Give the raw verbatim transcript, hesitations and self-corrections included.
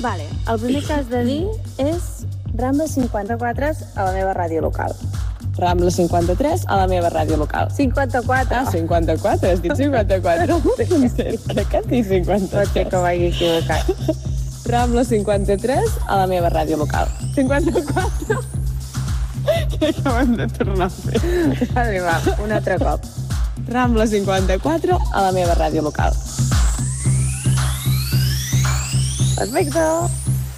Vale, el primer que has de dir és Rambla cinquanta-quatre a la meva ràdio local. Rambla cinquanta-tres a la meva ràdio local. cinquanta-quatre. Ah, cinquanta-quatre, has dit cinquanta-quatre. Crec que has dit cinquanta-tres. Pot ser que m'hagi equivocat. Rambla cinquanta-tres a la meva ràdio local. cinquanta-quatre. Què acabem de tornar a fer? Vale, va, un altre cop. Rambla cinquanta-quatre a la meva ràdio local. Perfecte.